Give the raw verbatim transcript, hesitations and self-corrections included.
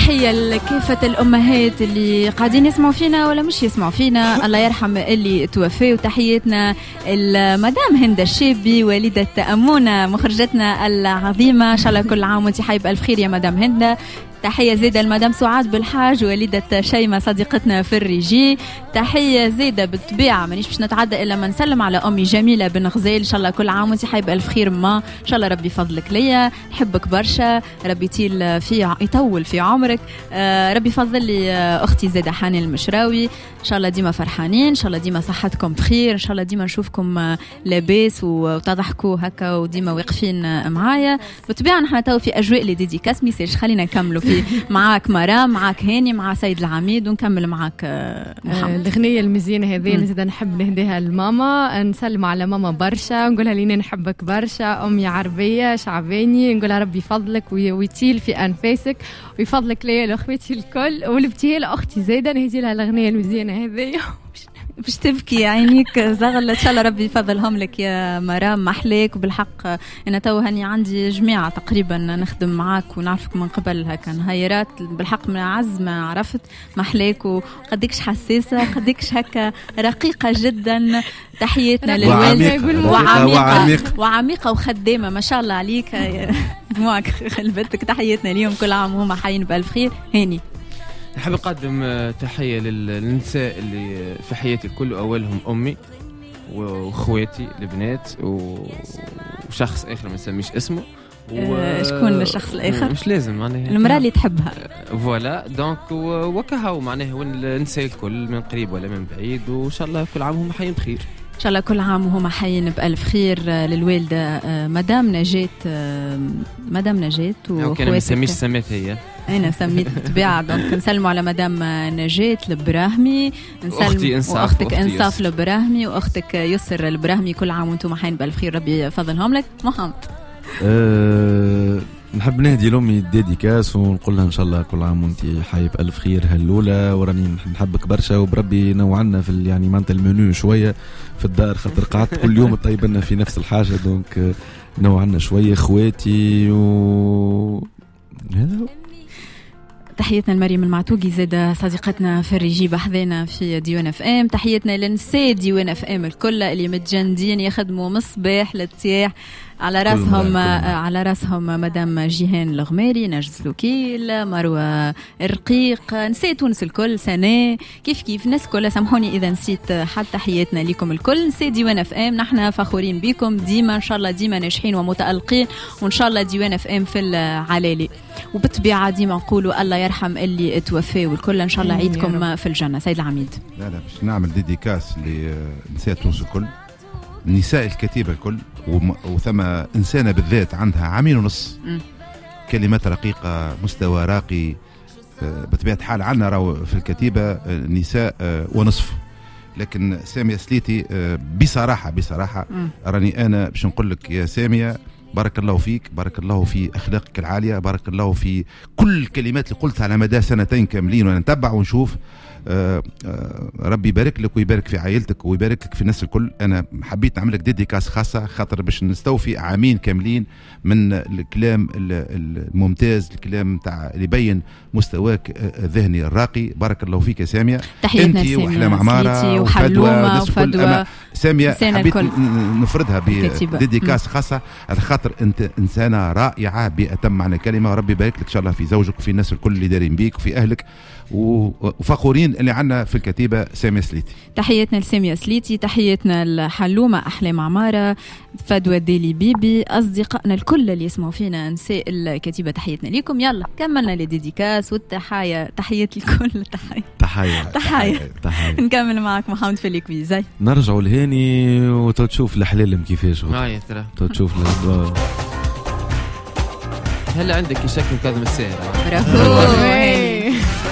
تحية لكافة الأمهات اللي قاعدين يسمعوا فينا ولا مش يسمعوا فينا، الله يرحم اللي توفى. وتحياتنا المدام هند الشابي والدة أمونة مخرجتنا العظيمة، إن شاء الله كل عام وانت حي بألف خير يا مدام هند. تحية زيدة المدام سعاد بالحاج والدة شيمة صديقتنا في الريجي. تحية زيدة بالطبيعة مانيش باش نتعدى إلا ما نسلم على أمي جميلة بن غزال، إن شاء الله كل عام وانت حي بألف خير ما، إن شاء الله ربي فضلك ليا، نحبك برشا، ربي يطيل في يطول في عمرك. آه ربي فضل لي آه أختي زيدة حاني المشراوي، إن شاء الله ديما فرحانين، إن شاء الله ديما صحتكم بخير، إن شاء الله ديما نشوفكم آه لاباس وتضحكوا هكا وديما واقفين آه معايا. بالطبيعة نحن تو في أجواء لي ديديكاس ميساج، خلينا نكملوا في معاك مرام، معاك هاني، مع سيد العميد، ونكمل معاك محمد. الأغنية المزيانة هذه نزيد نحب نهديها لماما، نسلم على ماما برشا، نقولها لينا نحبك برشا، أمي عربية شعباني، نقولها ربي يفضلك ويطيل في أنفاسك ويفضلك ليا لأخواتي الكل، والبتيه لأختي زيدة نهدي لها الأغنية المزيانة هذه. باش تبكي عينيك زغل، ان شاء الله ربي يفضلهم لك يا مرام، محليك. وبالحق انا تو هاني عندي جماعه تقريبا نخدم معاك ونعرفك من قبل هكا نهيرات، بالحق من عز ما عرفت محليك وقديكش حساسه، قديكش هكا رقيقه جدا. تحياتنا للوالد وعميقه وعميقه وخدامه ما شاء الله عليك دموعك خلبتك. تحياتنا اليوم كل عام وهم حيين بالف خير. هاني نحب نقدم تحية للنساء اللي في حياتي الكل، أولهم أمي وأخواتي البنات وشخص آخر ما نسميش اسمه. و... شكون الشخص الآخر؟ مش لازم معناها المرأة اللي تحبها. فوالا دونك وكهو معناها والنساء الكل من قريب ولا من بعيد، وإن شاء الله كل عام هم حيين بخير. إن شاء الله كل عام وهم حيين بألف خير. للوالدة مدام نجاة، مدام نجاة وأخواتك. أنا ما نسميش سمات هي، أنا سميت بالطبيعة. دونك نسلموا على مدام نجاة البراهمي، نسلم وأختك إنصاف البراهمي وأختك يسر البراهمي، كل عام وانتم حيين بألف خير، ربي فضلهم لك. محمد أه نحب نهدي لأمي ديديكاس ونقول لها إن شاء الله كل عام وانت حي بألف خير هاللولة، وراني نحبك برشا، وبربي نوعنا في يعني معناتها المنيو شوية في الدار، خاطر قعدت كل يوم طيب لنا في نفس الحاجة، دونك نوعنا شوية اخواتي و هذا. تحياتنا لمريم المعتوقي زادة صديقتنا في الريجي بحذنا في ديوان اف ام. تحياتنا لنساء ديوان اف ام الكل اللي متجندين يخدموا مصباح للتياح، على راسهم على راسهم مدام جيهان الغماري، نجد سلوكيل، مروه الرقيق، نساء تونس الكل، سناء كيف كيف الناس كلها. سامحوني اذا نسيت حد. تحياتنا لكم الكل نساء ديوان اف ام، نحن فخورين بكم ديما، ان شاء الله ديما ناجحين ومتالقين، وان شاء الله ديوان اف ام في العلالي. وبالطبيعه ديما نقولوا الله يرحم اللي توفى، والكل ان شاء الله عيدكم في الجنه. سيد العميد. لا لا باش نعمل ديديكاس لنساء تونس الكل، نساء الكتيبة الكل، وثم إنسانة بالذات عندها عامين ونص، م. كلمات رقيقة، مستوى راقي. بطبيعة حال عنا راو في الكتيبة نساء ونصف، لكن سامية سليتي بصراحة بصراحة م. راني أنا باش نقول لك يا سامية بارك الله فيك، بارك الله في أخلاقك العالية، بارك الله في كل الكلمات اللي قلتها على مدى سنتين كاملين، ونتبع ونشوف. آه آه ربي يبارك لك ويبارك في عائلتك ويبارك لك في الناس الكل. انا حبيت نعمل لك ديديكاس خاصه خاطر باش نستوفي عامين كاملين من الكلام الممتاز، الكلام تاع اللي يبين مستواك الذهني الراقي. بارك الله فيك يا ساميه، انت واحلام عماره وحلومه وفدوى. ساميه حبيت نفردها بديديكاس خاصه على خاطر انت انسانه رائعه بأتم معنى الكلمه، وربي يبارك لك ان شاء الله في زوجك وفي الناس الكل اللي دارين بيك وفي اهلك، وفخورين اللي عنا في الكتيبة سامية سليتي. تحياتنا لسامية سليتي، تحياتنا لحلومة أحلام عمارة، فدوى ديلي بيبي، أصدقائنا الكل اللي يسمعوا فينا نساء الكتيبة، تحياتنا ليكم. يلا كملنا للديديكاس والتحايا، تحيات الكل. تحية تحية تحية تحية. نكمل معك محمد في الكويزاي، نرجعوا لهاني وتشوف الحلال كيفاش معايا ترى تشوف هلا عندك شكل كاظم الساهر. برافو